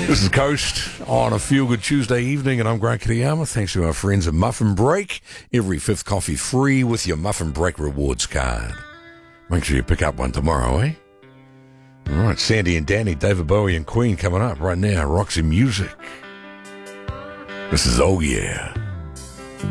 This is Coast on a Feel Good Tuesday evening, and I'm Grant Kitayama. Thanks to our friends at Muffin Break. Every fifth coffee free with your Muffin Break rewards card. Make sure you pick up one tomorrow, eh? All right, Sandy and Danny, David Bowie and Queen coming up right now. Roxy Music. This is Oh Yeah.